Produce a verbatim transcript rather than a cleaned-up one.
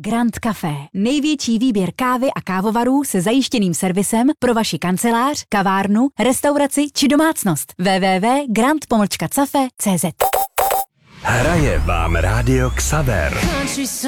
Grand Café. Největší výběr kávy a kávovarů se zajištěným servisem pro vaši kancelář, kavárnu, restauraci či domácnost. w w w tečka grand cafe tečka c z. Hraje vám Rádio Xaver.